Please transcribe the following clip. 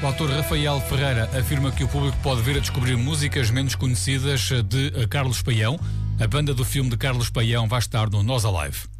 O ator Rafael Ferreira afirma que o público pode vir a descobrir músicas menos conhecidas de Carlos Paião. A banda do filme de Carlos Paião vai estar no Nós Alive.